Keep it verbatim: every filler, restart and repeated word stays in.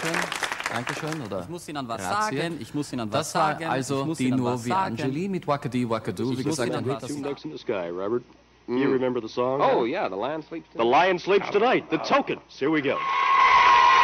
Dankeschön. Dankeschön, oder? Ich muss Ihnen was Grazie. sagen, ich muss Ihnen was Das war sagen. also ich muss die Ihnen Nur was wie sagen. Angeli mit Wackadee Wackadoo. Wie Ich muss gesagt, Ihnen ein was Hit. Two ducks in the sky, Robert. You Mm. remember the song? Oh, yeah, the lion sleeps The tonight. lion sleeps tonight. The Tokens. Here we go.